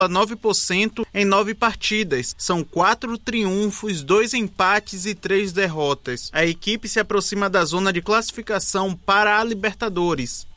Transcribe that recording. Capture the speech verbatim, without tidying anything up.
nove por cento em nove partidas. São quatro triunfos, dois empates e três derrotas. A equipe se aproxima da zona de classificação para a Libertadores.